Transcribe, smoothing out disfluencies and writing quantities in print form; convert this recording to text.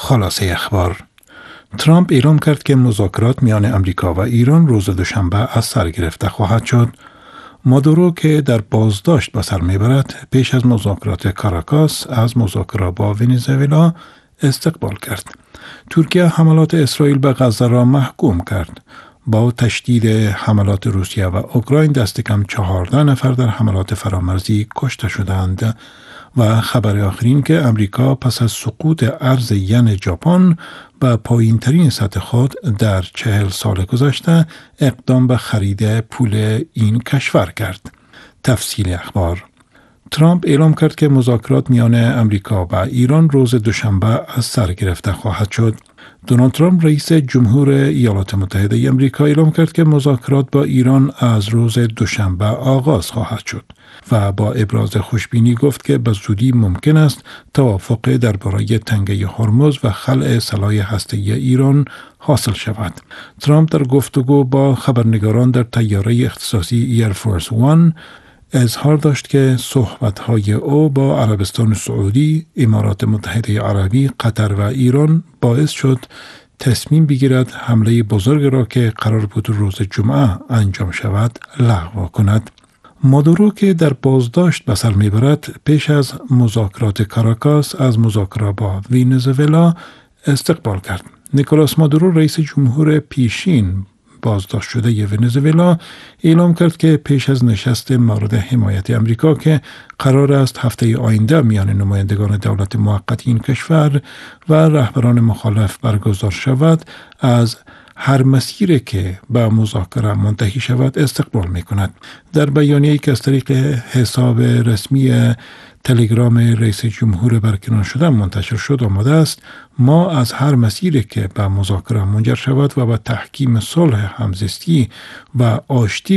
خلاصه اخبار. ترامپ اعلام کرد که مذاکرات میان امریکا و ایران روز دوشنبه از سر گرفته خواهد شد. مادورو که در بازداشت به سر میبرد پیش از مذاکرات کاراکاس از مذاکره با ونزوئلا استقبال کرد. ترکیه حملات اسرائیل به غزه را محکوم کرد. با تشدید حملات روسیه و اوکراین دست کم 14 نفر در حملات فرامرزی کشته شدند. و خبر آخرین که امریکا پس از سقوط ارز ین ژاپن به پایین ترین سطح خود در 40 سال گذشته اقدام به خرید پول این کشور کرد. تفصیل اخبار. ترامپ اعلام کرد که مذاکرات میان امریکا و ایران روز دوشنبه از سر گرفته خواهد شد. دونالد ترامپ رئیس جمهور ایالات متحده آمریکا اعلام کرد که مذاکرات با ایران از روز دوشنبه آغاز خواهد شد و با ابراز خوشبینی گفت که به زودی ممکن است توافق درباره تنگه هرمز و خلع سلاح هسته‌ای ایران حاصل شود. ترامپ در گفتگو با خبرنگاران در طیاره اختصاصی ایرفورس وان اظهار داشت که صحبت‌های او با عربستان سعودی، امارات متحده عربی، قطر و ایران باعث شد تصمیم بگیرد حمله بزرگ را که قرار بود روز جمعه انجام شود لغو کند. مادورو که در بازداشت به سر میبرد پیش از مذاکرات کاراکاس از مذاکره با ونزوئلا استقبال کرد. نیکولاس مادورو رئیس جمهور پیشین بازداشت شده ونزوئلا اعلام کرد که پیش از نشست مورد حمایت امریکا که قرار است هفته آینده میان نمایندگان دولت موقت این کشور و رهبران مخالف برگزار شود از هر مسیری که به مذاکره منتهی شود استقبال می کند. در بیانیه‌ای که از طریق حساب رسمی تلگرام رئیس جمهور برکنار شده منتشر شد آمده است: ما از هر مسیری که به مذاکره منجر شود و به تحکیم صلح همزیستی و آشتی